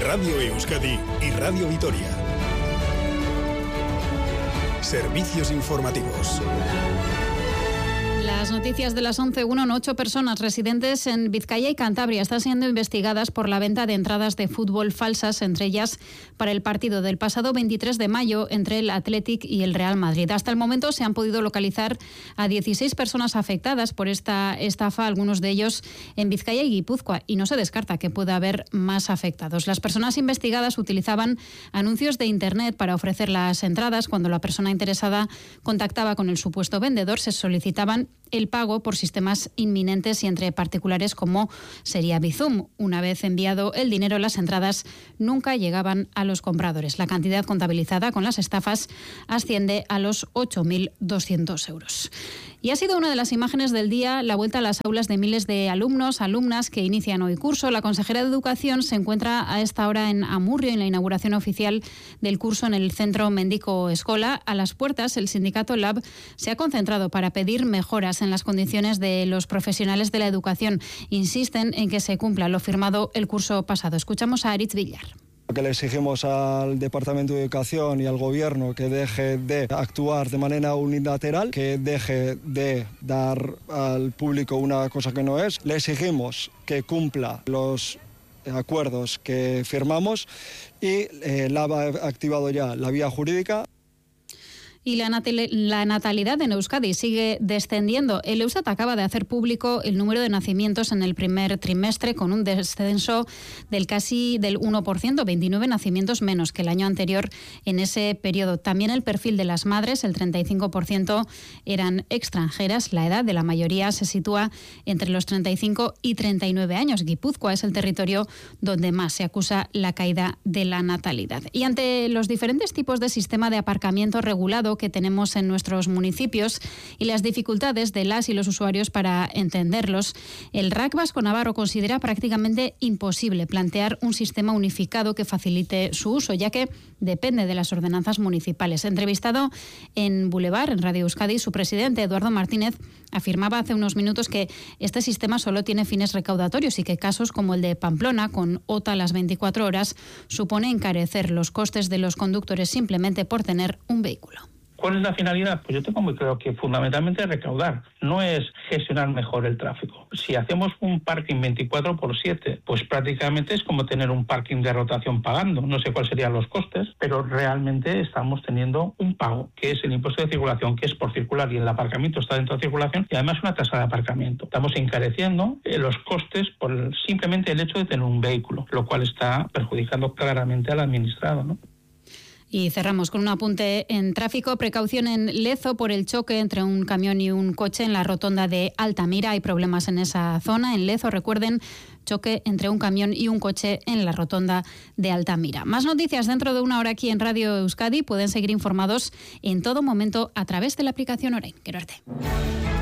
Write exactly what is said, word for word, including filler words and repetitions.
Radio Euskadi y Radio Vitoria. Servicios informativos. Las noticias de las once uno. Ocho personas residentes en Vizcaya y Cantabria están siendo investigadas por la venta de entradas de fútbol falsas, entre ellas para el partido del pasado veintitrés de mayo entre el Athletic y el Real Madrid. Hasta el momento se han podido localizar a dieciséis personas afectadas por esta estafa, algunos de ellos en Vizcaya y Guipúzcoa, y no se descarta que pueda haber más afectados. Las personas investigadas utilizaban anuncios de Internet para ofrecer las entradas. Cuando la persona interesada contactaba con el supuesto vendedor, se solicitaban el pago por sistemas inminentes y entre particulares como sería Bizum. Una vez enviado el dinero, las entradas nunca llegaban a los compradores. La cantidad contabilizada con las estafas asciende a los ocho mil doscientos euros. Y ha sido una de las imágenes del día la vuelta a las aulas de miles de alumnos, alumnas que inician hoy curso. La consejera de Educación se encuentra a esta hora en Amurrio en la inauguración oficial del curso en el centro Mendico Escola. A las puertas, el sindicato Lab se ha concentrado para pedir mejoras en las condiciones de los profesionales de la educación. Insisten en que se cumpla lo firmado el curso pasado. Escuchamos a Aritz Villar. Que le exigimos al Departamento de Educación y al Gobierno que deje de actuar de manera unilateral, que deje de dar al público una cosa que no es. Le exigimos que cumpla los acuerdos que firmamos y eh, la ha activado ya la vía jurídica. Y la, natal- la natalidad en Euskadi sigue descendiendo. El Eustat acaba de hacer público el número de nacimientos en el primer trimestre, con un descenso del casi del uno por ciento, veintinueve nacimientos menos que el año anterior en ese periodo. También el perfil de las madres, el treinta y cinco por ciento eran extranjeras. La edad de la mayoría se sitúa entre los treinta y cinco y treinta y nueve años. Guipúzcoa es el territorio donde más se acusa la caída de la natalidad. Y ante los diferentes tipos de sistema de aparcamiento regulado que tenemos en nuestros municipios y las dificultades de las y los usuarios para entenderlos, el R A C Vasco Navarro considera prácticamente imposible plantear un sistema unificado que facilite su uso, ya que depende de las ordenanzas municipales. Entrevistado en Boulevard, en Radio Euskadi, su presidente, Eduardo Martínez, afirmaba hace unos minutos que este sistema solo tiene fines recaudatorios y que casos como el de Pamplona, con OTA a las veinticuatro horas, supone encarecer los costes de los conductores simplemente por tener un vehículo. ¿Cuál es la finalidad? Pues yo tengo muy claro que fundamentalmente es recaudar, no es gestionar mejor el tráfico. Si hacemos un parking veinticuatro por siete, pues prácticamente es como tener un parking de rotación pagando. No sé cuáles serían los costes, pero realmente estamos teniendo un pago, que es el impuesto de circulación, que es por circular, y el aparcamiento está dentro de circulación, y además una tasa de aparcamiento. Estamos encareciendo los costes por simplemente el hecho de tener un vehículo, lo cual está perjudicando claramente al administrado, ¿no? Y cerramos con un apunte en tráfico. Precaución en Lezo por el choque entre un camión y un coche en la rotonda de Altamira. Hay problemas en esa zona. En Lezo, recuerden, choque entre un camión y un coche en la rotonda de Altamira. Más noticias dentro de una hora aquí en Radio Euskadi. Pueden seguir informados en todo momento a través de la aplicación Orain. Quiero arte.